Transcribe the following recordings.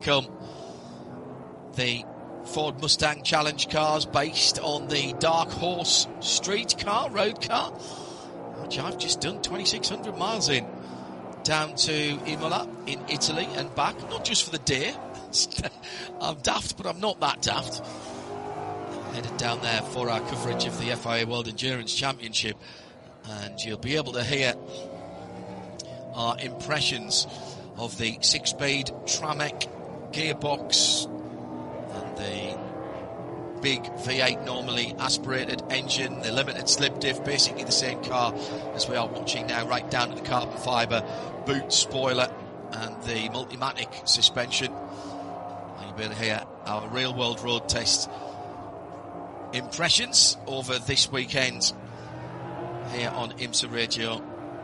come. The Ford Mustang Challenge cars based on the Dark Horse road car, which I've just done 2,600 miles in, down to Imola in Italy and back, not just for the deer. I'm daft, but I'm not that daft. Headed down there for our coverage of the FIA World Endurance Championship, and you'll be able to hear our impressions of the 6-speed Tremec gearbox and the big V8 normally aspirated engine, the limited slip diff, basically the same car as we are watching now, right down to the carbon fibre boot spoiler and the Multimatic suspension. And you'll be able to hear our real world road test impressions over this weekend here on IMSA Radio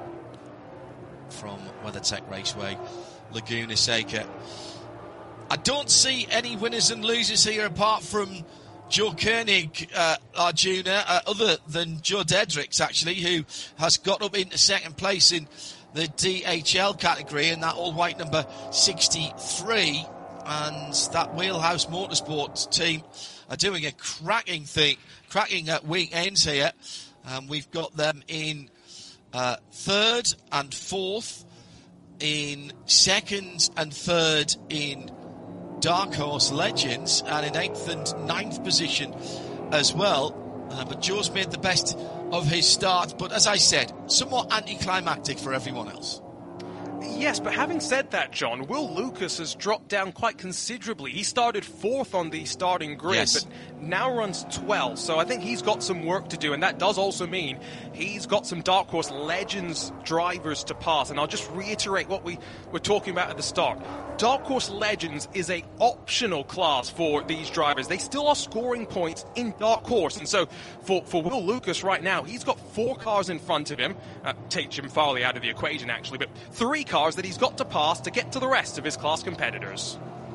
from WeatherTech Raceway, Laguna Seca. I don't see any winners and losers here apart from Joe Koenig, Arjuna, other than Joe Dedricks, actually, who has got up into second place in the DHL category in that all-white number 63. And that Wheelhouse Motorsports team are doing a cracking weekends here. We've got them in third and fourth, in second and third in Dark Horse Legends, and in 8th and 9th position as well. But Joe's made the best of his start, but as I said, somewhat anticlimactic for everyone else. Yes, but having said that, John, Will Lucas has dropped down quite considerably. He started 4th on the starting grid, yes, but now runs 12th. So I think he's got some work to do, and that does also mean he's got some Dark Horse Legends drivers to pass. And I'll just reiterate what we were talking about at the start. Dark Horse Legends is a optional class for these drivers. They still are scoring points in Dark Horse. And so for Will Lucas right now, he's got 4 cars in front of him. Take Jim Farley out of the equation, actually, but 3 cars that he's got to pass to get to the rest of his class competitors.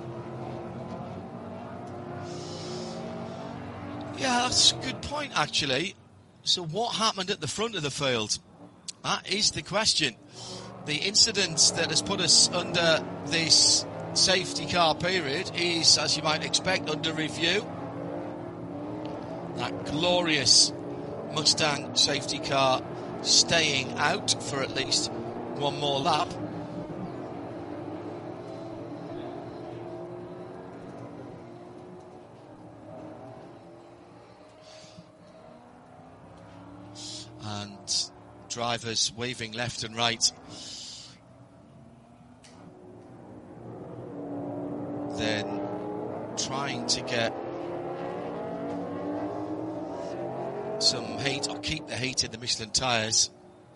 Yeah, that's a good point, actually. So what happened at the front of the field? That is the question. The incident that has put us under this safety car period is, as you might expect, under review. That glorious Mustang safety car staying out for at least one more lap. And drivers waving left and right. Then trying to get some heat, or keep the heat in the Michelin tyres.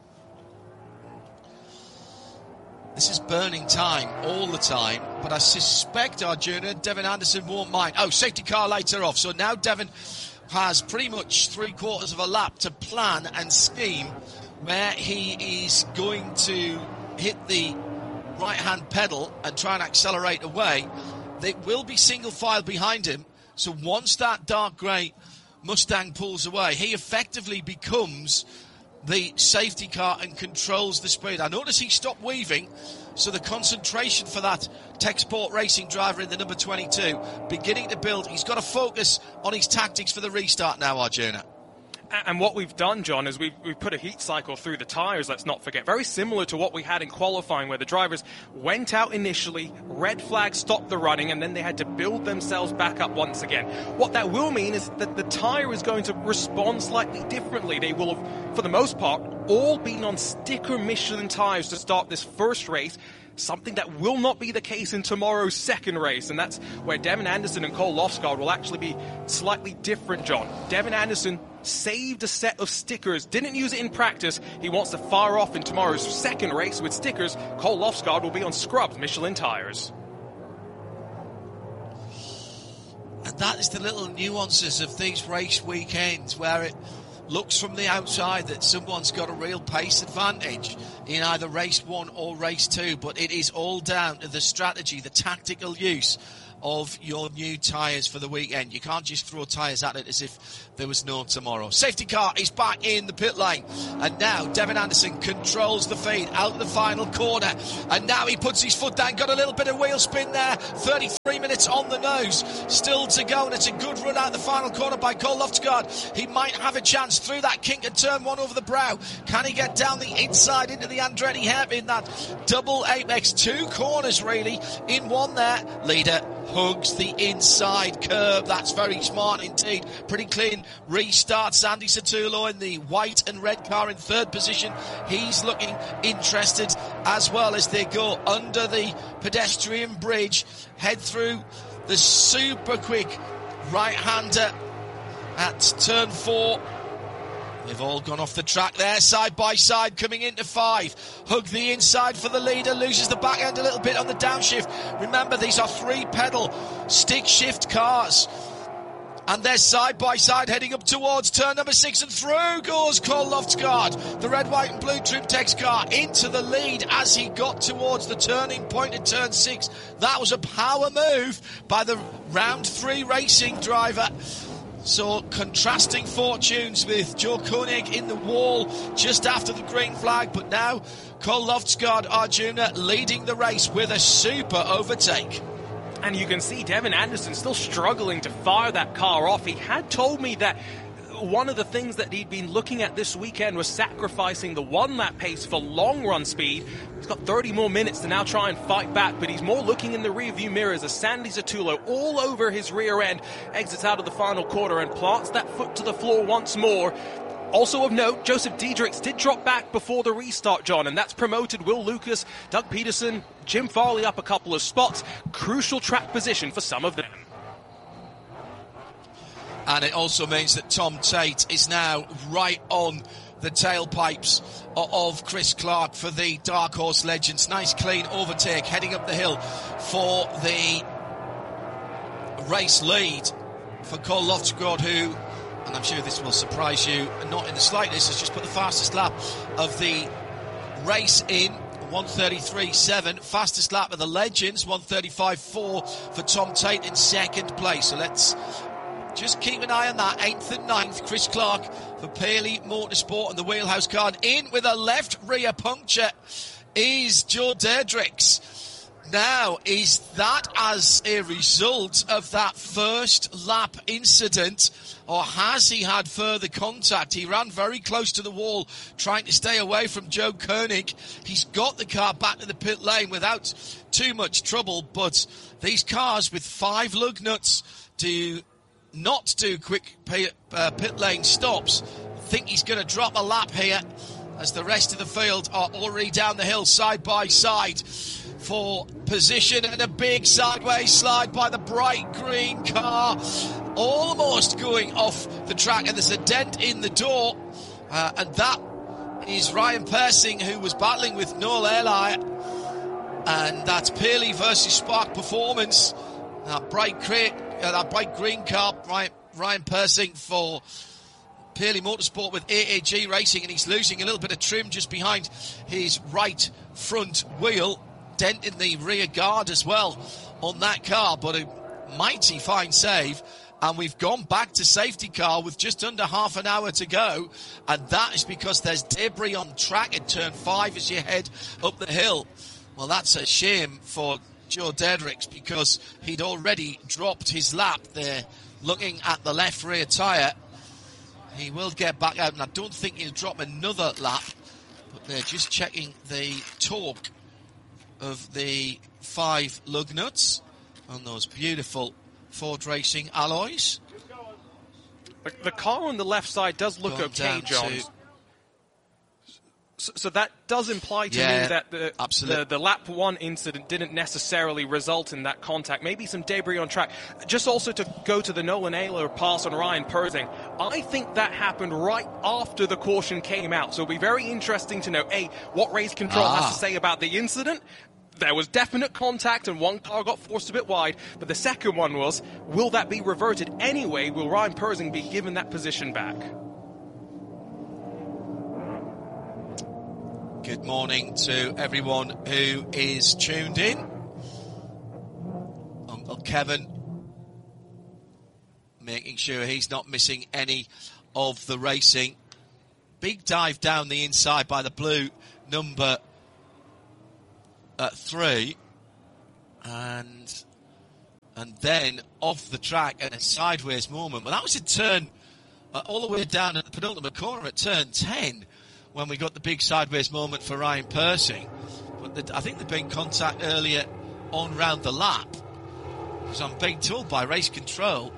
This is burning time all the time, but I suspect Arjuna, Devin Anderson won't mind. Oh, safety car lights are off. So now Devin has pretty much 3/4 of a lap to plan and scheme where he is going to hit the right-hand pedal and try and accelerate away. They will be single file behind him, so once that dark grey Mustang pulls away, he effectively becomes the safety car and controls the speed. I notice he stopped weaving, so the concentration for that Tech Sport Racing driver in the number 22 beginning to build. He's got to focus on his tactics for the restart now, Arjuna. And what we've done, John, is we've put a heat cycle through the tyres, let's not forget. Very similar to what we had in qualifying, where the drivers went out initially, red flag stopped the running, and then they had to build themselves back up once again. What that will mean is that the tyre is going to respond slightly differently. They will have, for the most part, all been on sticker Michelin tyres to start this first race. Something that will not be the case in tomorrow's second race, and that's where Devin Anderson and Cole Lofsgaard will actually be slightly different, John. Devin Anderson saved a set of stickers, didn't use it in practice. He wants to fire off in tomorrow's second race with stickers. Cole Lofsgaard will be on scrubbed Michelin tyres. And that is the little nuances of these race weekends where it looks from the outside that someone's got a real pace advantage in either race 1 or race 2, but it is all down to the strategy, the tactical use of your new tyres for the weekend. You can't just throw tyres at it as if there was no tomorrow. Safety car is back in the pit lane, and now Devin Anderson controls the feed out of the final corner, and now he puts his foot down, got a little bit of wheel spin there. 33 minutes on the nose, still to go, and it's a good run out the final corner by Cole Loftsgaard. He might have a chance through that kink and turn one over the brow. Can he get down the inside into the Andretti hairpin? That double apex, 2 corners really in one there. Leader hugs the inside curb. That's very smart indeed. Pretty clean restart. Sandy Satullo in the white and red car in 3rd position. He's looking interested as well as they go under the pedestrian bridge, head through the super quick right-hander at turn 4. They've all gone off the track there, side by side, coming into 5. Hug the inside for the leader, loses the back end a little bit on the downshift. Remember, these are 3-pedal stick shift cars. And they're side by side heading up towards turn number 6, and through goes Cole Loftsgaard. The red, white and blue Triptex car into the lead as he got towards the turning point at turn 6. That was a power move by the round 3 racing driver. So contrasting fortunes with Joe Koenig in the wall just after the green flag, but now Cole Loftsgaard, our junior, leading the race with a super overtake. And you can see Devin Anderson still struggling to fire that car off. He had told me that one of the things that he'd been looking at this weekend was sacrificing the 1-lap pace for long-run speed. He's got 30 more minutes to now try and fight back, but he's more looking in the rearview mirrors as Sandy Satullo, all over his rear end, exits out of the final quarter and plants that foot to the floor once more. Also of note, Joseph Diedrichs did drop back before the restart, John, and that's promoted Will Lucas, Doug Peterson, Jim Farley up a couple of spots. Crucial track position for some of them. And it also means that Tom Tate is now right on the tailpipes of Chris Clark for the Dark Horse Legends. Nice clean overtake heading up the hill for the race lead for Cole Loftsgaard, who, and I'm sure this will surprise you, not in the slightest, has just put the fastest lap of the race in. 1:33.7, fastest lap of the Legends, 1:35.4 for Tom Tate in 2nd place. So let's just keep an eye on that. 8th and 9th, Chris Clark for Paley Motorsport and the Wheelhouse car. In with a left rear puncture is Joe Diedrichs. Now, is that as a result of that first lap incident, or has he had further contact? He ran very close to the wall, trying to stay away from Joe Koenig. He's got the car back to the pit lane without too much trouble, but these cars with 5 lug nuts do not do quick pit lane stops. I think he's going to drop a lap here as the rest of the field are already down the hill side by side for position, and a big sideways slide by the bright green car, almost going off the track, and there's a dent in the door, and that is Ryan Persing, who was battling with Noel Ehlert, and that's Paley versus Spark Performance. That bright green car, Ryan Persing for Paley Motorsport with AAG Racing, and he's losing a little bit of trim just behind his right front wheel. Dent in the rear guard as well on that car, but a mighty fine save. And we've gone back to safety car with just under half an hour to go, and that is because there's debris on track at turn 5 as you head up the hill. Well, that's a shame for Joe Diedrichs, because he'd already dropped his lap there. Looking at the left rear tyre, he will get back out, and I don't think he'll drop another lap, but they're just checking the torque of the 5 lug nuts on those beautiful Ford Racing alloys. The car on the left side does look okay, John. So that does imply to me that the lap 1 incident didn't necessarily result in that contact. Maybe some debris on track. Just also to go to the Nolan Ehlert pass on Ryan Persing, I think that happened right after the caution came out. So it'll be very interesting to know, A, what race control has to say about the incident. There was definite contact and one car got forced a bit wide, but the second one was, will that be reverted anyway? Will Ryan Persing be given that position back? Good morning to everyone who is tuned in on Well, Kevin making sure he's not missing any of the racing. Big dive down the inside by the blue number 3. And then off the track and a sideways moment. Well, that was a turn all the way down at the penultimate corner at turn 10 when we got the big sideways moment for Ryan Persing. But I think there'd been contact earlier on round the lap. Because I'm being told by race control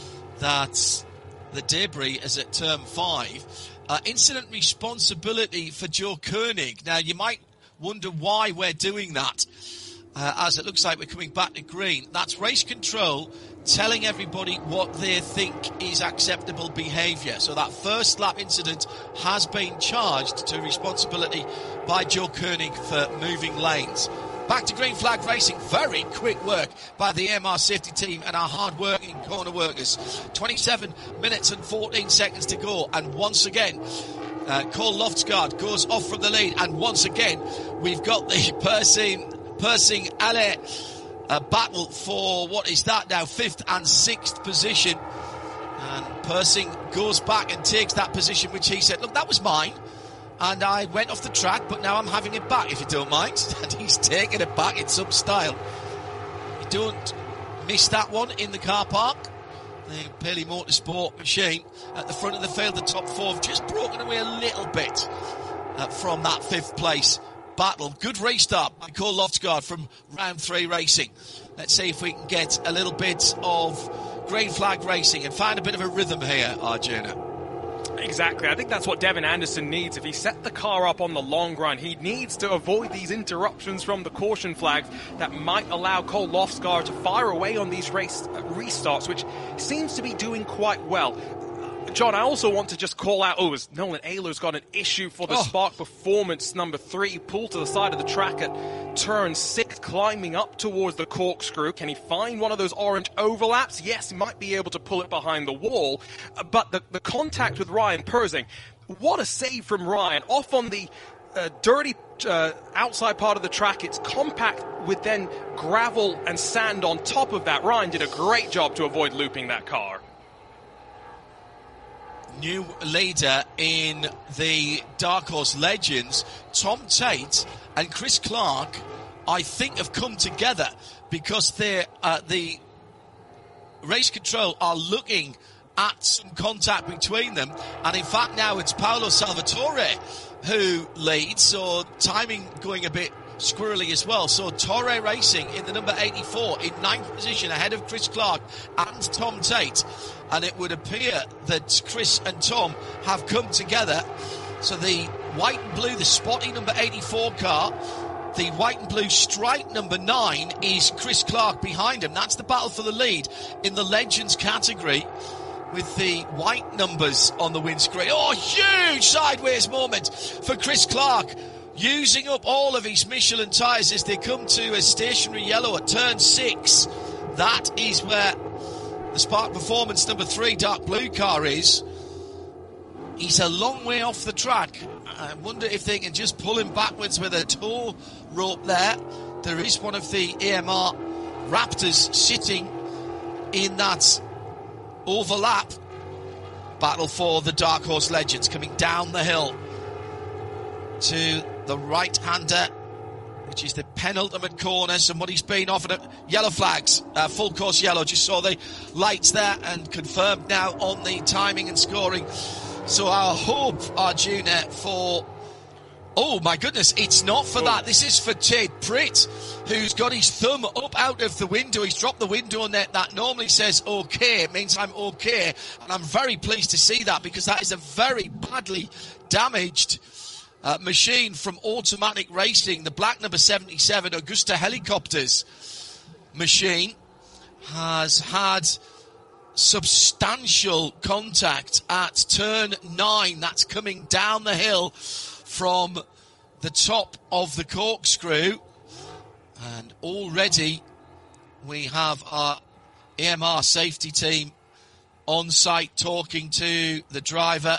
that the debris is at turn 5. Incident responsibility for Joe Koenig. Now, you might wonder why we're doing that, as it looks like we're coming back to green. That's race control telling everybody what they think is acceptable behaviour. So that first lap incident has been charged to responsibility by Joe Koenig for moving lanes. Back to green flag racing. Very quick work by the AMR safety team and our hard-working corner workers. 27 minutes and 14 seconds to go. And once again, Cole Loftsgaard goes off from the lead. And once again, we've got the Persing Ale battle for, what is that now, 5th and 6th position. And Persing goes back and takes that position, which he said, look, that was mine. And I went off the track, but now I'm having it back, if you don't mind. And he's taking it back in some style. You don't miss that one in the car park. The Paley Motorsport machine at the front of the field, the top 4 have just broken away a little bit from that 5th place battle. Good restart by Cole Loftsgaard from round 3 racing. Let's see if we can get a little bit of green flag racing and find a bit of a rhythm here, Arjuna. Exactly. I think that's what Devin Anderson needs. If he set the car up on the long run, he needs to avoid these interruptions from the caution flags that might allow Cole Loftsgaard to fire away on these race restarts, which seems to be doing quite well. John, I also want to just call out, Nolan Ayler's got an issue for the Spark Performance number 3, pulled to the side of the track at turn 6, climbing up towards the corkscrew. Can he find one of those orange overlaps? Yes, he might be able to pull it behind the wall, but the contact with Ryan Persing, what a save from Ryan, off on the dirty outside part of the track. It's compact with then gravel and sand on top of that. Ryan did a great job to avoid looping that car. New leader in the Dark Horse Legends, Tom Tate and Chris Clark, I think have come together because the race control are looking at some contact between them, and in fact now it's Paolo Salvatore who leads, so timing going a bit squirrely as well. So Torre Racing in the number 84 in 9th position ahead of Chris Clark and Tom Tate, and it would appear that Chris and Tom have come together. So the white and blue, the spotty number 84 car, the white and blue stripe number 9 is Chris Clark behind him. That's the battle for the lead in the Legends category, with the white numbers on the windscreen. Oh, huge sideways moment for Chris Clark, using up all of his Michelin tyres as they come to a stationary yellow at turn 6. That is where the Spark Performance number 3 dark blue car is. He's a long way off the track. I wonder if they can just pull him backwards with a tow rope there. There is one of the AMR Raptors sitting in that overlap. Battle for the Dark Horse Legends coming down the hill to the right-hander, which is the penultimate corner. Somebody's been offered yellow flags, full course yellow. Just saw the lights there and confirmed now on the timing and scoring. So our hope, Arjuna, for... Oh, my goodness, it's not for that. This is for Tate Pritt, who's got his thumb up out of the window. He's dropped the window net. That normally says okay. It means I'm okay. And I'm very pleased to see that, because that is a very badly damaged machine from Automatic Racing. The black number 77 Augusta Helicopters machine has had substantial contact at turn 9. That's coming down the hill from the top of the corkscrew, and already we have our AMR safety team on site talking to the driver.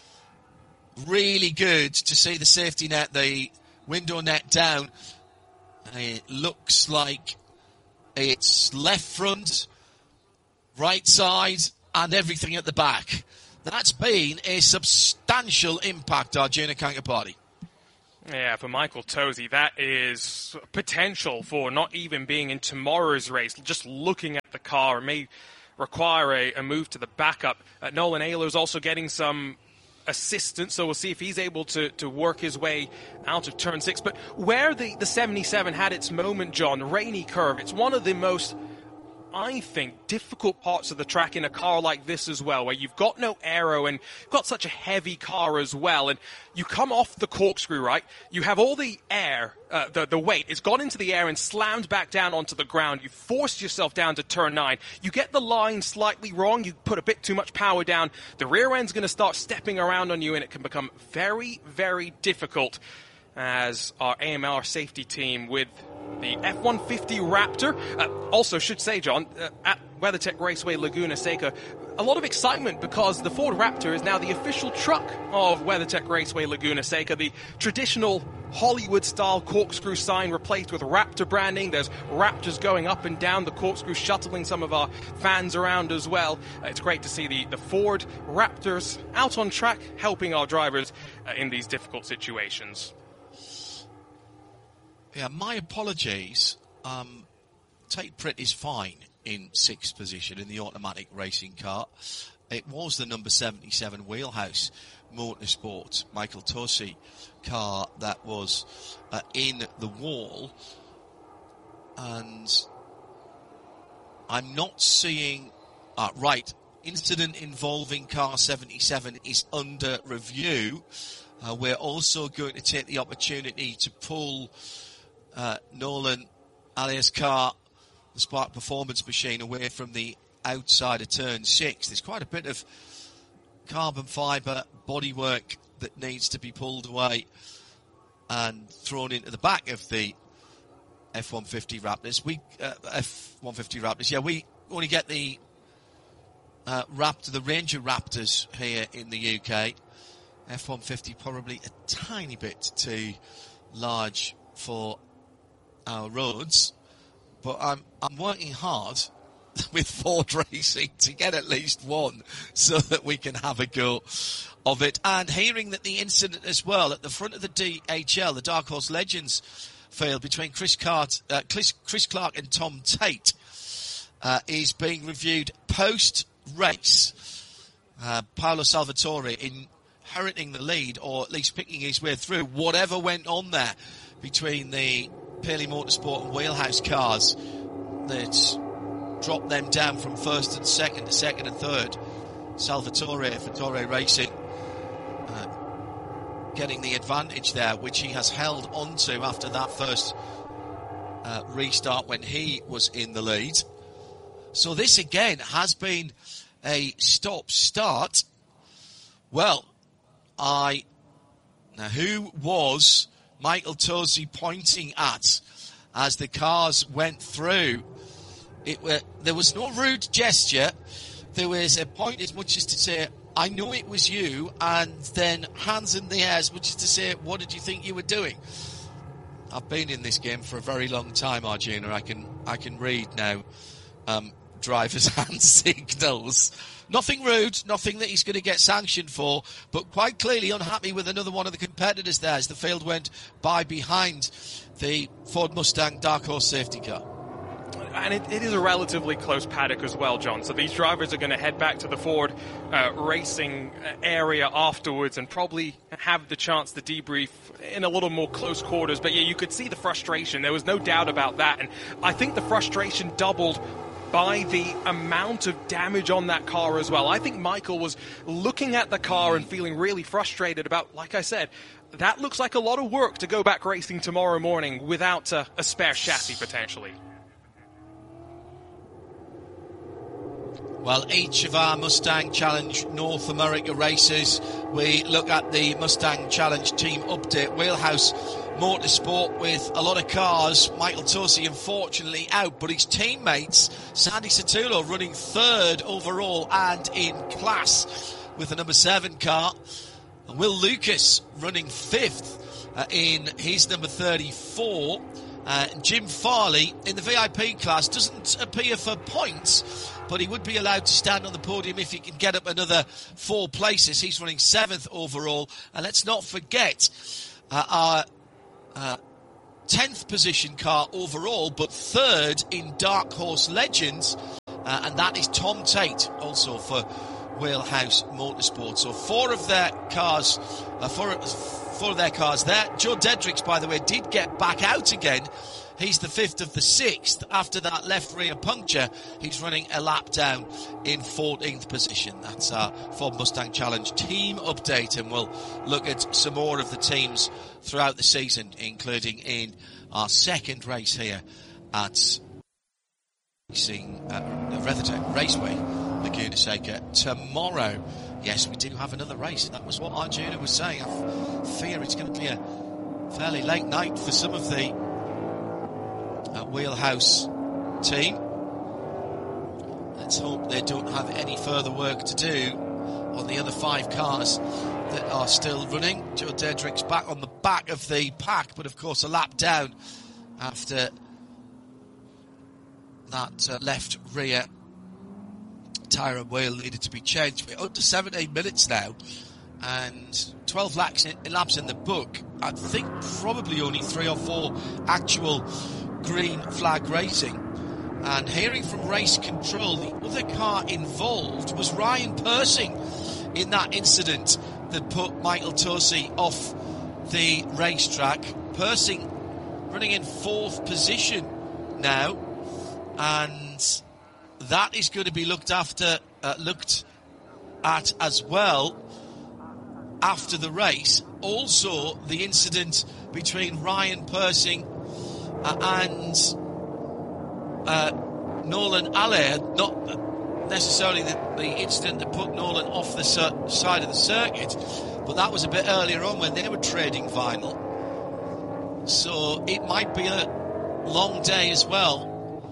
Really good to see the safety net, the window net down. It looks like It's left front, right side, and everything at the back. That's been a substantial impact, Arjuna Kankapati. Yeah, for Michael Tosi, that is potential for not even being in tomorrow's race. Just looking at the car, it may require a move to the backup. Nolan Ayler is also getting some assistance, so we'll see if he's able to work his way out of turn 6. But where the 77 had its moment, John, Rainy Curve, it's one of the most, I think, difficult parts of the track in a car like this as well, where you've got no aero and you've got such a heavy car as well, and you come off the corkscrew, right? You have all the air, the weight, it's gone into the air and slammed back down onto the ground. You forced yourself down to turn 9. You get the line slightly wrong, you put a bit too much power down, the rear end's going to start stepping around on you, and it can become very, very difficult, as our AMR safety team with the F-150 Raptor. Also, should say, John, at WeatherTech Raceway Laguna Seca, a lot of excitement because the Ford Raptor is now the official truck of WeatherTech Raceway Laguna Seca. The traditional Hollywood-style corkscrew sign replaced with Raptor branding. There's Raptors going up and down the corkscrew, shuttling some of our fans around as well. It's great to see the Ford Raptors out on track, helping our drivers in these difficult situations. Yeah, my apologies. Tate Pritt is fine in 6th position in the automatic racing car. It was the number 77 Wheelhouse Motorsport Michael Tosi car that was in the wall. And I'm not seeing... right, incident involving car 77 is under review. We're also going to take the opportunity to pull... Nolan alias car, the Spark Performance Machine, away from the outside of turn 6. There's quite a bit of carbon fibre bodywork that needs to be pulled away and thrown into the back of the F-150 Raptors. F-150 Raptors, yeah, we only get the Raptor, the Ranger Raptors here in the UK. F-150 probably a tiny bit too large for our roads, but I'm working hard with Ford Racing to get at least one so that we can have a go of it. And hearing that the incident as well at the front of the DHL, the Dark Horse Legends field between Chris Clark and Tom Tate is being reviewed post-race. Paolo Salvatore inheriting the lead, or at least picking his way through whatever went on there between the Paley Motorsport and Wheelhouse cars that dropped them down from 1st and 2nd to 2nd and 3rd. Salvatore Racing getting the advantage there, which he has held onto after that first restart when he was in the lead. So this again has been a stop-start. Well, now who was Michael Tosi pointing at as the cars went through? There was no rude gesture. There was a point as much as to say, I know it was you, and then hands in the air as much as to say, what did you think you were doing? I've been in this game for a very long time, Arjuna. I can read now drivers' hand signals. Nothing rude, nothing that he's going to get sanctioned for, but quite clearly unhappy with another one of the competitors there as the field went by behind the Ford Mustang Dark Horse safety car. And it is a relatively close paddock as well, John. So these drivers are going to head back to the Ford racing area afterwards and probably have the chance to debrief in a little more close quarters. But yeah, you could see the frustration. There was no doubt about that. And I think the frustration doubled by the amount of damage on that car as well. I think Michael was looking at the car and feeling really frustrated about, like I said, that looks like a lot of work to go back racing tomorrow morning without a spare chassis potentially. Well, each of our Mustang Challenge North America races, we look at the Mustang Challenge team update. Wheelhouse Motorsport with a lot of cars. Michael Tosi, unfortunately, out, but his teammates, Sandy Satullo, running 3rd overall and in class with the number 7 car. And Will Lucas running 5th in his number 34. Jim Farley in the VIP class doesn't appear for points, but he would be allowed to stand on the podium if he can get up another 4 places. He's running 7th overall. And let's not forget our 10th position car overall, but 3rd in Dark Horse Legends, and that is Tom Tate, also for Wheelhouse Motorsport. So 4 of their cars there. Joe Dedricks, by the way, did get back out again. He's the 5th of the 6th. After that left rear puncture, he's running a lap down in 14th position. That's our Ford Mustang Challenge team update, and we'll look at some more of the teams throughout the season, including in our second race here at Rutherglen Raceway, Laguna Seca, tomorrow. Yes, we do have another race. That was what Arjuna was saying. I fear it's going to be a fairly late night for some of the Wheelhouse team. Let's hope they don't have any further work to do on the other 5 cars that are still running. Joe Dedricks back on the back of the pack, but of course a lap down after that left rear tyre and wheel needed to be changed. We're up to 17 minutes now, and 12 laps in the book. I think probably only 3 or 4 actual green flag racing. And hearing from race control, the other car involved was Ryan Persing in that incident that put Michael Tosi off the racetrack. Persing running in 4th position now, and that is going to be looked at as well after the race. Also, the incident between Ryan Persing and Nolan Allaire, not necessarily the incident that put Nolan off the side of the circuit, but that was a bit earlier on when they were trading vinyl. So it might be a long day as well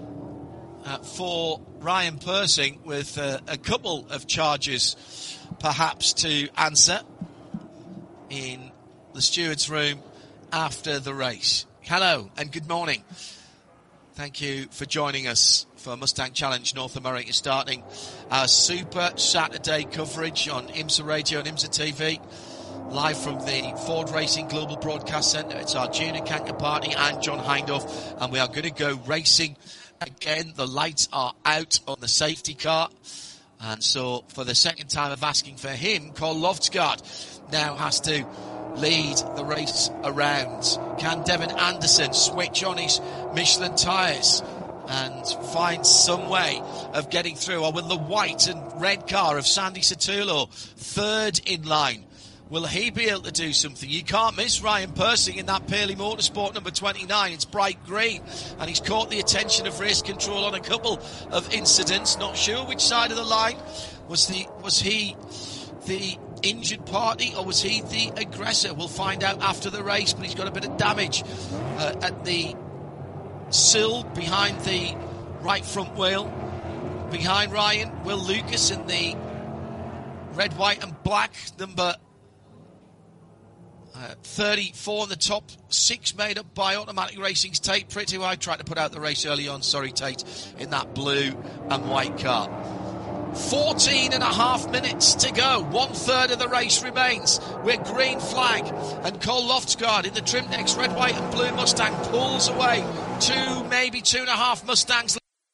for Ryan Persing, with a couple of charges perhaps to answer in the steward's room after the race. Hello and good morning. Thank you for joining us for Mustang Challenge North America, starting our Super Saturday coverage on IMSA Radio and IMSA TV, live from the Ford Racing Global Broadcast Centre. It's Arjuna Kankapati and John Hindhaugh, and we are going to go racing again. The lights are out on the safety car, and so for the second time of asking for him, Carl Loftsgaard now has to lead the race around. Can Devin Anderson switch on his Michelin tyres and find some way of getting through? Or will the white and red car of Sandy Satullo, 3rd in line, will he be able to do something? You can't miss Ryan Persing in that Paley Motorsport number 29. It's bright green, and he's caught the attention of race control on a couple of incidents. Not sure which side of the line. Was he the injured party, or was he the aggressor? We'll find out after the race, but he's got a bit of damage at the sill behind the right front wheel. Behind Ryan, Will Lucas in the red, white and black number 34 in the top 6, made up by Automatic Racing's Tate Pritt, who I tried to put out the race early on. Sorry, Tate, in that blue and white car. 14 and a half minutes to go. 1/3 of the race remains. We're green flag, and Cole Loftsgaard in the Trimnex red, white and blue Mustang pulls away 2, maybe 2.5 Mustangs.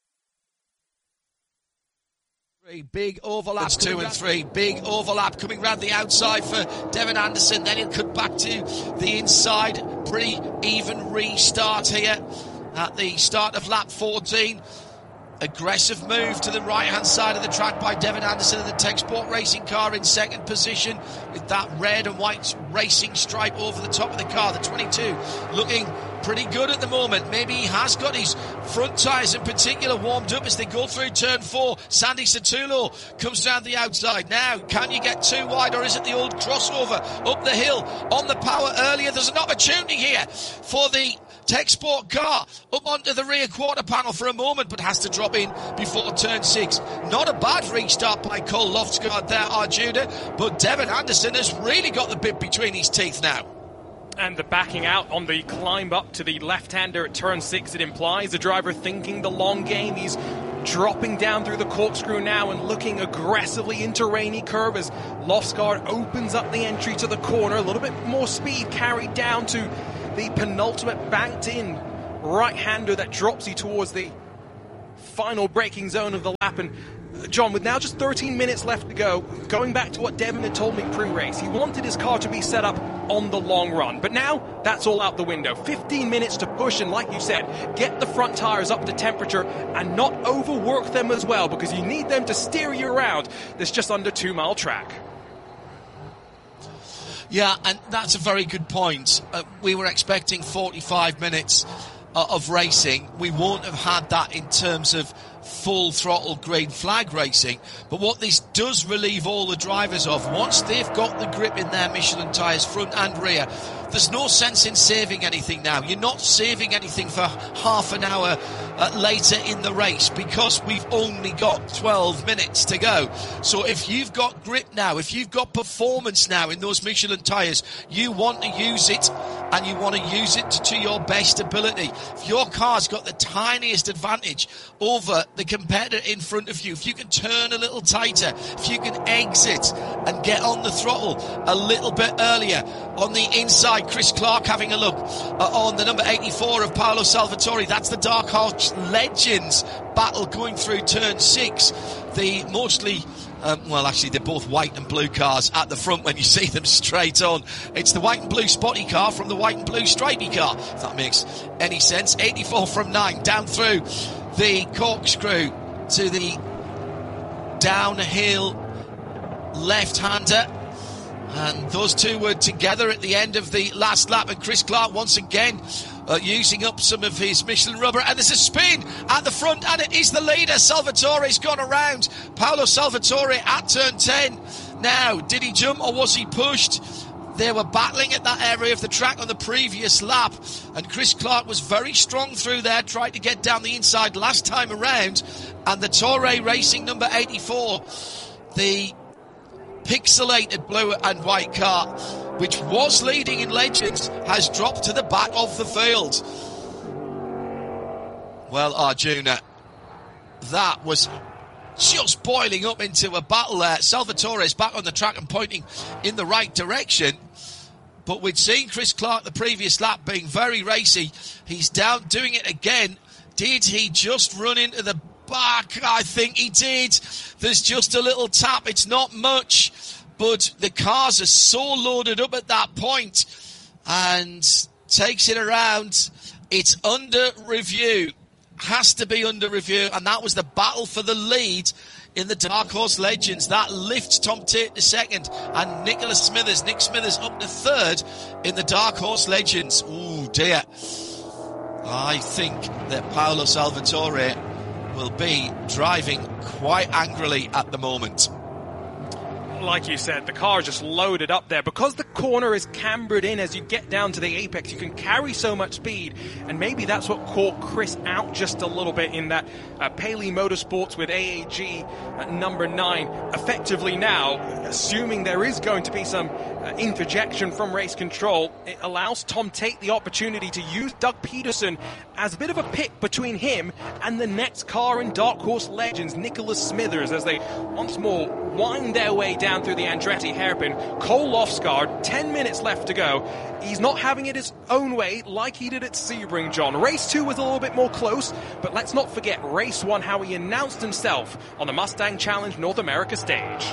Big overlap. 2 and 3. Big overlap coming round the outside for Devin Anderson. Then he'll cut back to the inside. Pretty even restart here at the start of lap 14. Aggressive move to the right-hand side of the track by Devin Anderson in the Tech Sport Racing car in 2nd position, with that red and white racing stripe over the top of the car. The 22 looking pretty good at the moment. Maybe he has got his front tyres in particular warmed up as they go through turn 4. Sandy Satullo comes down the outside. Now, can you get too wide, or is it the old crossover up the hill on the power earlier? There's an opportunity here for the Tech Sport car up onto the rear quarter panel for a moment, but has to drop in before turn 6. Not a bad restart by Cole Loftsgaard there, Arjuna, but Devin Anderson has really got the bit between his teeth now. And the backing out on the climb up to the left-hander at turn 6, it implies the driver thinking the long game. He's dropping down through the corkscrew now and looking aggressively into Rainy Curve as Lofsgaard opens up the entry to the corner. A little bit more speed carried down to the penultimate banked-in right-hander that drops you towards the final braking zone of the lap. And John, with now just 13 minutes left to go, going back to what Devin had told me pre-race, he wanted his car to be set up on the long run. But now, that's all out the window. 15 minutes to push and, like you said, get the front tyres up to temperature and not overwork them as well, because you need them to steer you around this just under 2-mile track. Yeah, and that's a very good point. We were expecting 45 minutes of racing. We won't have had that in terms of full throttle green flag racing, but what this does relieve all the drivers of, once they've got the grip in their Michelin tyres front and rear, there's no sense in saving anything now. You're not saving anything for half an hour later in the race, because we've only got 12 minutes to go. So if you've got grip now, if you've got performance now in those Michelin tyres, you want to use it, and you want to use it to your best ability. If your car's got the tiniest advantage over the competitor in front of you, if you can turn a little tighter, if you can exit and get on the throttle a little bit earlier. On the inside, Chris Clark having a look on the number 84 of Paolo Salvatore. That's the Dark Horse Legends battle going through turn 6. The mostly well, actually, they're both white and blue cars at the front when you see them straight on. It's the white and blue spotty car from the white and blue stripy car, if that makes any sense. 84 from 9, down through the corkscrew to the downhill left-hander. And those two were together at the end of the last lap. And Chris Clark once again using up some of his Michelin rubber. And there's a spin at the front, and it is the leader. Salvatore's gone around Paolo Salvatore at turn 10. Now, did he jump or was he pushed? They were battling at that area of the track on the previous lap, and Chris Clark was very strong through there, tried to get down the inside last time around. And the Toray Racing number 84, the pixelated blue and white car, which was leading in Legends, has dropped to the back of the field. Well, Arjuna, that was just boiling up into a battle there. Salvatore is back on the track and pointing in the right direction. But we'd seen Chris Clark the previous lap being very racy. He's down doing it again. Did he just run into the back? I think he did. There's just a little tap. It's not much, but the cars are so loaded up at that point, and takes it around. It's under review. Has to be under review. And that was the battle for the lead in the Dark Horse Legends. That lifts Tom Tate to second, and Nick Smithers up to third in the Dark Horse Legends. Ooh, dear. I think that Paolo Salvatore will be driving quite angrily at the moment. Like you said, the car is just loaded up there. Because the corner is cambered in as you get down to the apex, you can carry so much speed, and maybe that's what caught Chris out just a little bit in that Paley Motorsports with AAG at number 9. Effectively now, assuming there is going to be some interjection from race control, it allows Tom Tate the opportunity to use Doug Peterson as a bit of a pick between him and the next car in Dark Horse Legends, Nicholas Smithers, as they once more wind their way down through the Andretti hairpin. Cole Lofsgaard, 10 minutes left to go. He's not having it his own way like he did at Sebring, John. Race 2 was a little bit more close, but let's not forget Race 1, how he announced himself on the Mustang Challenge North America stage.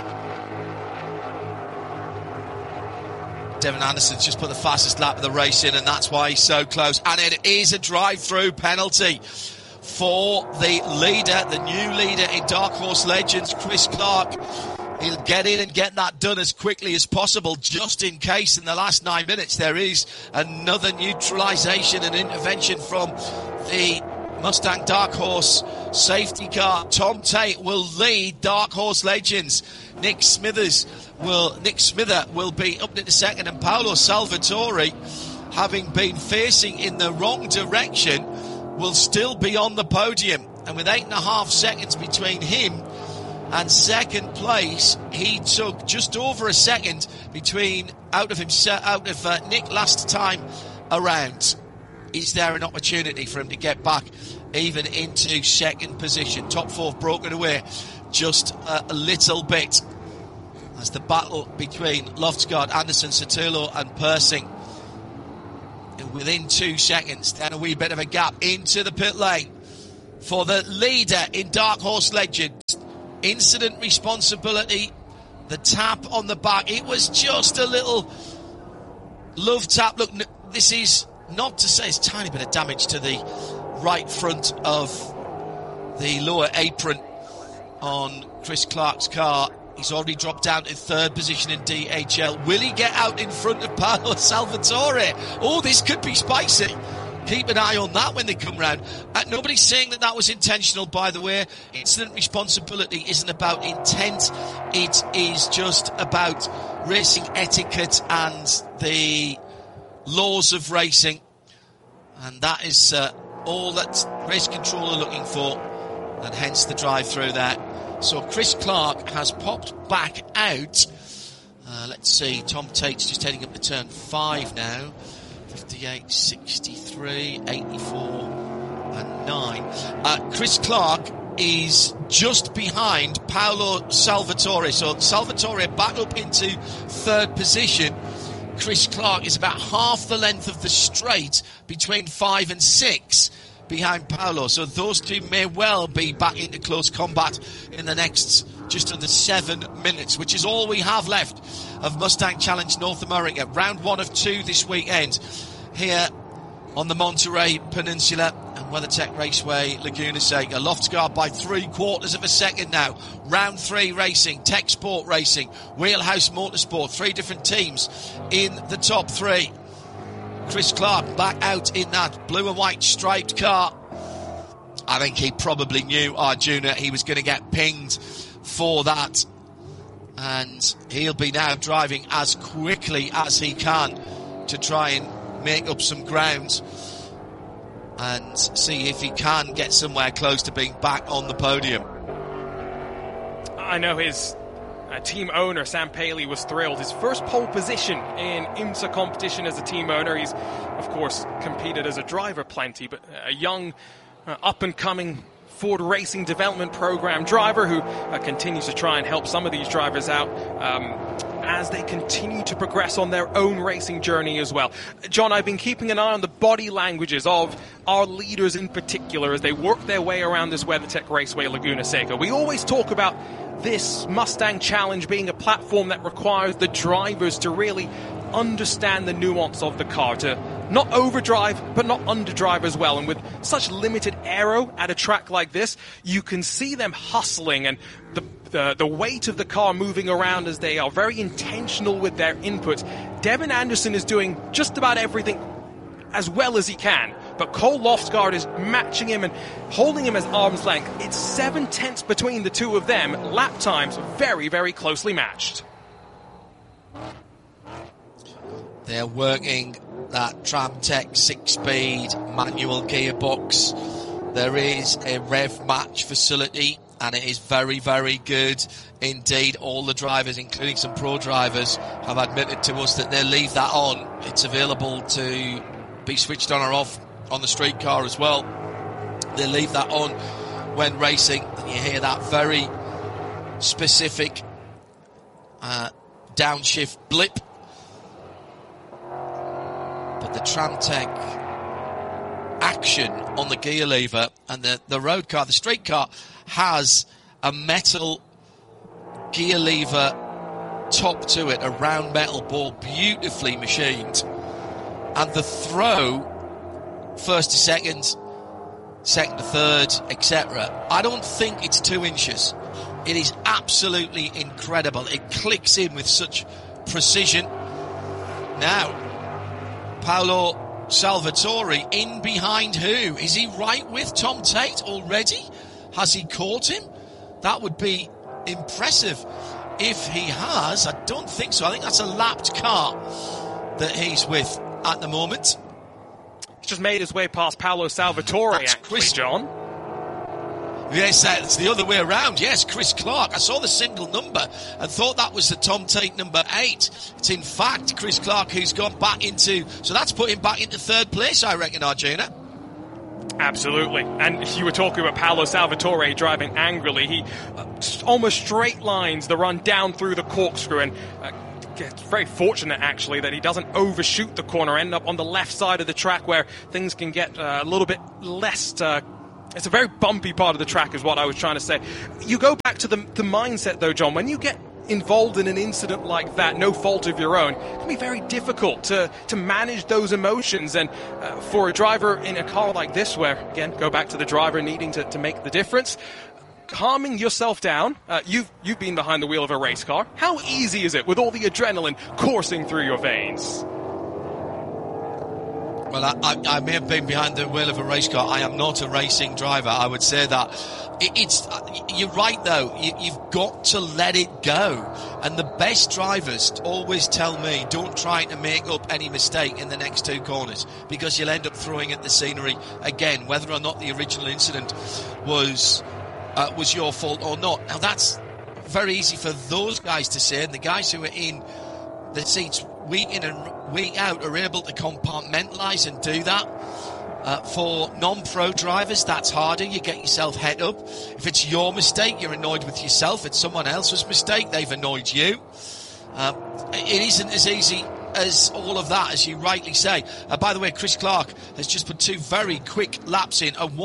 Devin Anderson's just put the fastest lap of the race in, and that's why he's so close. And it is a drive-through penalty for the leader, the new leader in Dark Horse Legends, Chris Clark. He'll get in and get that done as quickly as possible, just in case in the last 9 minutes there is another neutralisation and intervention from the Mustang Dark Horse safety car. Tom Tate will lead Dark Horse Legends. Nick Smither will be up into second, and Paolo Salvatore, having been facing in the wrong direction, will still be on the podium. And with 8.5 seconds between him and second place, he took just over a second between out of Nick last time around. Is there an opportunity for him to get back even into second position? Top four broken away just a little bit as the battle between Loftsgaard, Anderson, Sotelo and Persing within 2 seconds. Then a wee bit of a gap into the pit lane for the leader in Dark Horse Legend. Incident responsibility, the tap on the back. It was just a little love tap. Look, this is not to say it's a tiny bit of damage to the right front of the lower apron on Chris Clark's car. He's already dropped down to third position in DHL. Will he get out in front of Paolo Salvatore? Oh, this could be spicy. Keep an eye on that when they come round. Nobody's saying that was intentional, by the way. Incident responsibility isn't about intent. It is just about racing etiquette and the laws of racing. And that is all that race control are looking for. And hence the drive-through there. So Chris Clark has popped back out. Let's see, Tom Tate's just heading up to turn 5 now. 58, 63, 84 and 9. Chris Clark is just behind Paolo Salvatore. So Salvatore back up into third position. Chris Clark is about half the length of the straight between 5 and 6 behind Paolo. So those two may well be back into close combat in the next just under 7 minutes, which is all we have left of Mustang Challenge North America. Round 1 of 2 this weekend here on the Monterey Peninsula and WeatherTech Raceway, Laguna Seca. Loftsgaard by 3/4 of a second now. Round 3 racing, Tech Sport Racing, Wheelhouse Motorsport, 3 different teams in the top 3. Chris Clark back out in that blue and white striped car. I think he probably knew Arjuna he was going to get pinged for that, and he'll be now driving as quickly as he can to try and make up some ground and see if he can get somewhere close to being back on the podium. I know his team owner, Sam Paley, was thrilled. His first pole position in IMSA competition as a team owner. He's, of course, competed as a driver plenty, but a young, up-and-coming Ford Racing Development Program driver who continues to try and help some of these drivers out as they continue to progress on their own racing journey as well. John, I've been keeping an eye on the body languages of our leaders in particular as they work their way around this WeatherTech Raceway Laguna Seca. We always talk about this Mustang Challenge being a platform that requires the drivers to really understand the nuance of the car, to not overdrive but not underdrive as well. And with such limited aero at a track like this, you can see them hustling and the weight of the car moving around as they are very intentional with their inputs. Devin Anderson is doing just about everything as well as he can, but Cole Loftsgaard is matching him and holding him at arm's length. It's 7/10 between the two of them. Lap times very, very closely matched. They're working that Tramtech 6-speed manual gearbox. There is a rev match facility, and it is very, very good indeed. All the drivers, including some pro drivers, have admitted to us that they leave that on. It's available to be switched on or off on the street car as well. They leave that on when racing, and you hear that very specific downshift blip. But the Tramtech action on the gear lever and the road car, the street car, has a metal gear lever top to it, a round metal ball, beautifully machined. And the throw, first to second, second to third, etc., I don't think it's 2 inches. It is absolutely incredible. It clicks in with such precision. Now, Paolo Salvatore in behind who? Is he right with Tom Tate already? Has he caught him? That would be impressive if he has. I don't think so. I think that's a lapped car that he's with at the moment. He's just made his way past Paolo Salvatore, that's actually, John. Yes, that's the other way around. Yes, Chris Clark. I saw the single number and thought that was the Tom Tate number 8. It's in fact Chris Clark who's gone back into... So that's put him back into third place, I reckon, Arjuna. Absolutely. And you were talking about Paolo Salvatore driving angrily. He almost straight lines the run down through the corkscrew, and it's very fortunate, actually, that he doesn't overshoot the corner, end up on the left side of the track where things can get a little bit less... it's a very bumpy part of the track is what I was trying to say. You go back to the mindset, though, John. When you get involved in an incident like that, no fault of your own, it can be very difficult to manage those emotions. And for a driver in a car like this, where, again, go back to the driver needing to make the difference, calming yourself down. You've been behind the wheel of a race car. How easy is it with all the adrenaline coursing through your veins? Well, I may have been behind the wheel of a race car. I am not a racing driver. I would say that. You're right, though. You've got to let it go. And the best drivers always tell me, don't try to make up any mistake in the next 2 corners, because you'll end up throwing at the scenery again, whether or not the original incident was your fault or not. Now, that's very easy for those guys to say, and the guys who are in the seats week in and week out are able to compartmentalise and do that. For non-pro drivers, that's harder. You get yourself head up. If it's your mistake, you're annoyed with yourself. It's someone else's mistake, they've annoyed you. It isn't as easy as all of that, as you rightly say. By the way, Chris Clark has just put 2 very quick laps in. A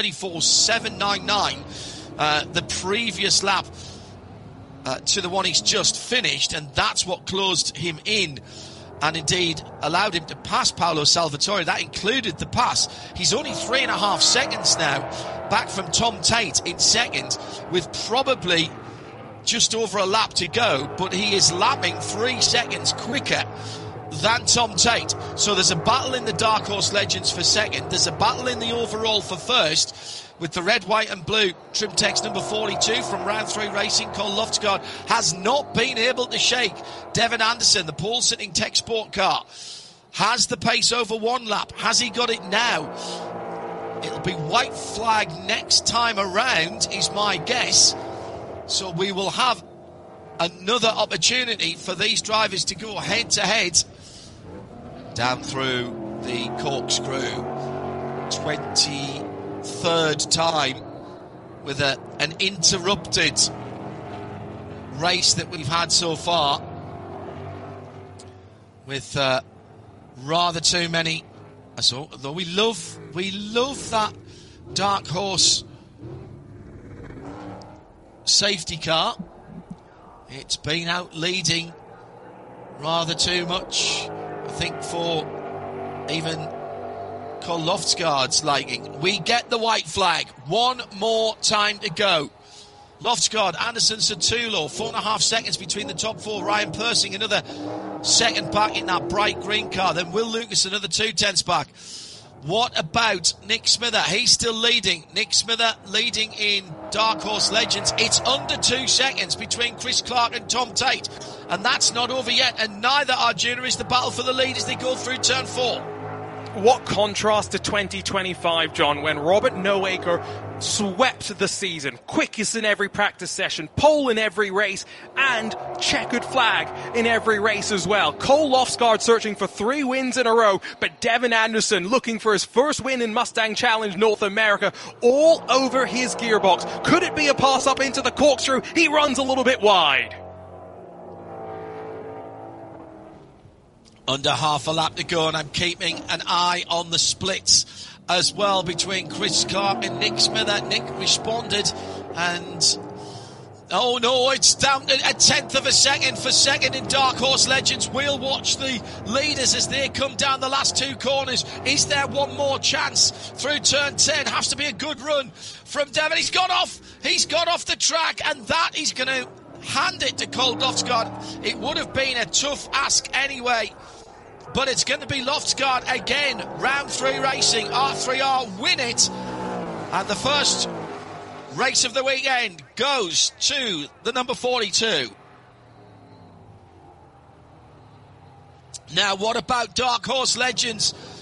1:34.799, the previous lap to the one he's just finished, and that's what closed him in and indeed allowed him to pass Paolo Salvatore. That included the pass. He's only 3.5 seconds now back from Tom Tate in second, with probably just over a lap to go, but he is lapping 3 seconds quicker than Tom Tate. So there's a battle in the Dark Horse Legends for second. There's a battle in the overall for first, with the red, white and blue trim text number 42 from Round 3 Racing. Cole Loftsgaard has not been able to shake Devin Anderson. The pole sitting tech sport car has the pace over 1 lap. Has he got it now? It'll be white flag next time around, is my guess. So we will have another opportunity for these drivers to go head to head down through the corkscrew. 23rd time with an interrupted race that we've had so far, with rather too many. So, though we love that Dark Horse safety car, it's been out leading rather too much, I think, for even Cole Loftsgaard's liking. We get the white flag. 1 more time to go. Loftsgaard, Anderson, Satulo, 4.5 seconds between the top 4. Ryan Persing, another second back in that bright green car. Then Will Lucas, another 2/10 back. What about Nick Smither? He's still leading. Nick Smither leading in Dark Horse Legends. It's under 2 seconds between Chris Clark and Tom Tate. And that's not over yet. And neither Arjuna is the battle for the lead as they go through turn 4. What contrast to 2025, John, when Robert Noacre swept the season, quickest in every practice session, pole in every race, and checkered flag in every race as well. Cole Loftsgaard searching for 3 wins in a row, but Devin Anderson looking for his first win in Mustang Challenge North America, all over his gearbox. Could it be a pass up into the corkscrew? He runs a little bit wide. Under half a lap to go, and I'm keeping an eye on the splits as well between Chris Clark and Nick Smither. Nick responded, and oh no, it's down to a 1/10 of a second for second in Dark Horse Legends. We'll watch the leaders as they come down the last 2 corners. Is there one more chance through turn 10? Has to be a good run from Devin. He's got off the track, and that is going to hand it to Cole Loftsgaard. It would have been a tough ask anyway, but it's going to be Loftsgaard again. Round 3 Racing, R3R win it, and the first race of the weekend goes to the number 42. Now, what about Dark Horse Legends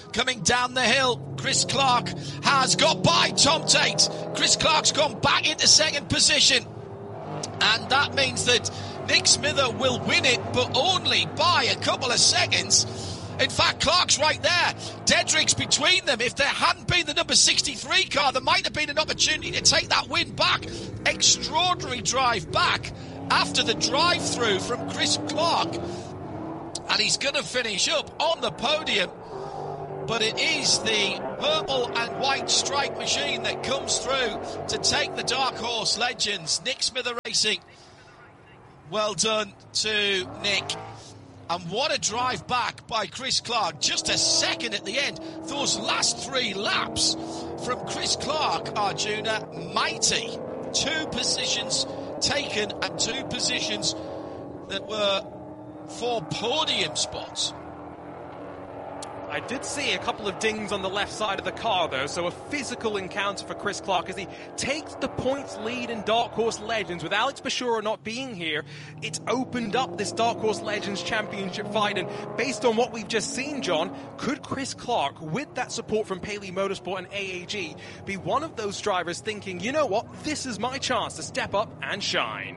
coming down the hill. Chris Clark has got by Tom Tate. Chris Clark's gone back into second position. And that means that Nick Smither will win it, but only by a couple of seconds. In fact, Clark's right there. Dedrick's between them. If there hadn't been the number 63 car, there might have been an opportunity to take that win back. Extraordinary drive back after the drive-through from Chris Clark. And he's going to finish up on the podium. But it is the purple and white stripe machine that comes through to take the Dark Horse Legends. Nick Smither Racing. Well done to Nick. And what a drive back by Chris Clark. Just a second at the end. Those last 3 laps from Chris Clark, Arjuna, mighty. 2 positions taken and 2 positions that were for podium spots. I did see a couple of dings on the left side of the car, though, so a physical encounter for Chris Clark as he takes the points lead in Dark Horse Legends. With Alex Bashura not being here, it's opened up this Dark Horse Legends championship fight, and based on what we've just seen, John, could Chris Clark, with that support from Paley Motorsport and AAG, be one of those drivers thinking, you know what, this is my chance to step up and shine?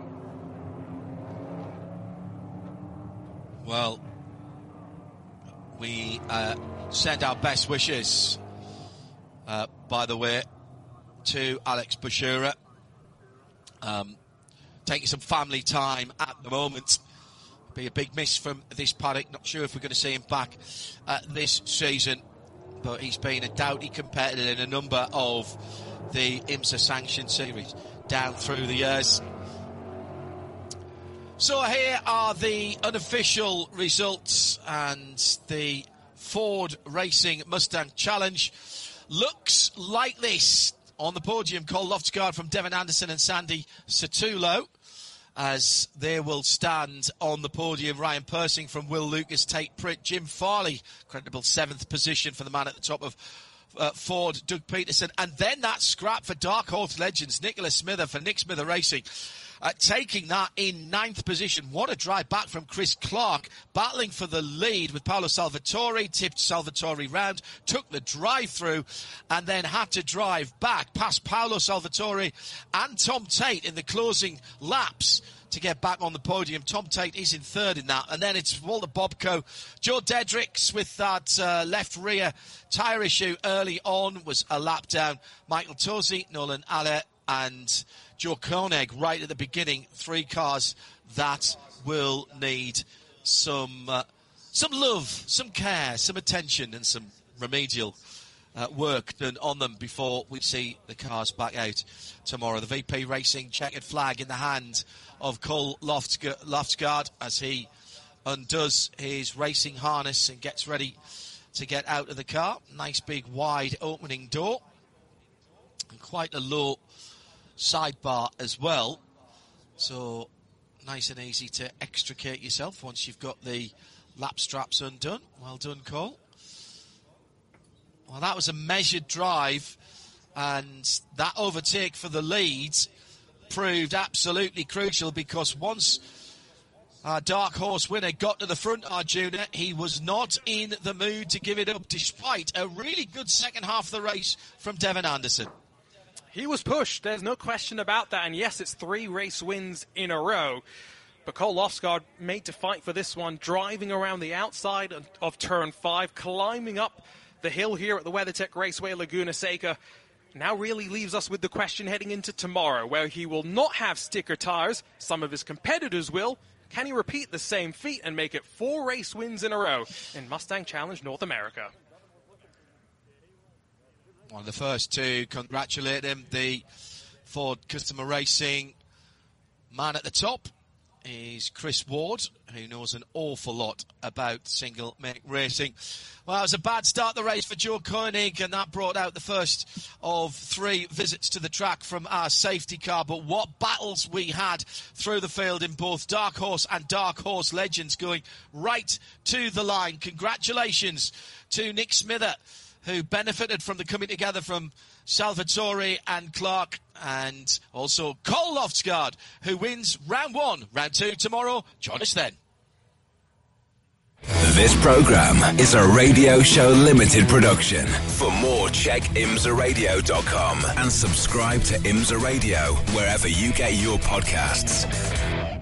Well, we send our best wishes, by the way, to Alex Bashura. Taking some family time at the moment. Be a big miss from this paddock. Not sure if we're going to see him back this season, but he's been a doughty competitor in a number of the IMSA sanctioned series down through the years. So here are the unofficial results, and the Ford Racing Mustang Challenge looks like this. On the podium, Cole Loftsgaard from Devin Anderson and Sandy Satulo, as they will stand on the podium. Ryan Persing from Will Lucas, Tate Pritt, Jim Farley, credible 7th position for the man at the top of Ford, Doug Peterson. And then that scrap for Dark Horse Legends, Nicholas Smither for Nick Smither Racing. Taking that in 9th position. What a drive back from Chris Clark, battling for the lead with Paolo Salvatore, tipped Salvatore round, took the drive through, and then had to drive back past Paolo Salvatore and Tom Tate in the closing laps to get back on the podium. Tom Tate is in 3rd in that. And then it's Walter Bobko. Joe Dedricks with that left rear tyre issue early on was a lap down. Michael Tosi, Nolan Aller, and Joe Koenig right at the beginning. 3 cars that will need some love, some care, some attention, and some remedial work done on them before we see the cars back out tomorrow. The VP Racing checkered flag in the hand of Cole Loftsgaard as he undoes his racing harness and gets ready to get out of the car. Nice big wide opening door and quite a low sidebar as well, so nice and easy to extricate yourself once you've got the lap straps undone. Well done, Cole. Well, that was a measured drive, and that overtake for the lead proved absolutely crucial, because once our Dark Horse winner got to the front, Arjuna, he was not in the mood to give it up, despite a really good second half of the race from Devin Anderson. He was pushed, there's no question about that, and yes, it's 3 race wins in a row. But Cole Loftsgaard made to fight for this one, driving around the outside of Turn 5, climbing up the hill here at the WeatherTech Raceway Laguna Seca. Now really leaves us with the question heading into tomorrow, where he will not have sticker tires. Some of his competitors will. Can he repeat the same feat and make it 4 race wins in a row in Mustang Challenge North America? One of the first to congratulate him, the Ford Customer Racing man at the top, is Chris Ward, who knows an awful lot about single make racing. Well, it was a bad start the race for Joe Koenig, and that brought out the first of 3 visits to the track from our safety car. But what battles we had through the field in both Dark Horse and Dark Horse Legends, going right to the line. Congratulations to Nick Smither, who benefited from the coming together from Salvatore and Clark, and also Cole Loftsgaard, who wins round 1. Round 2 tomorrow. Join us then. This program is a Radio Show Limited production. For more, check imsaradio.com and subscribe to IMSA Radio wherever you get your podcasts.